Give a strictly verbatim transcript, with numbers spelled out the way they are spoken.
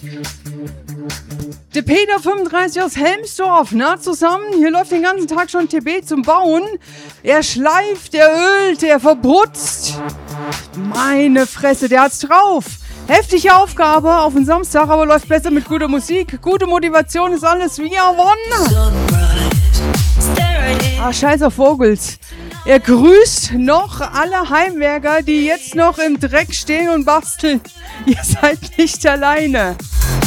Der Peter fünfunddreißig aus Helmsdorf, na zusammen, hier läuft den ganzen Tag schon T B zum Bauen. Er schleift, er ölt, er verbrutzt. Meine Fresse, der hat's drauf. Heftige Aufgabe auf den Samstag, aber läuft besser mit guter Musik. Gute Motivation ist alles wie er won. Ah, scheiß auf Vogels. Er grüßt noch alle Heimwerker, die jetzt noch im Dreck stehen und basteln. Ihr seid nicht alleine.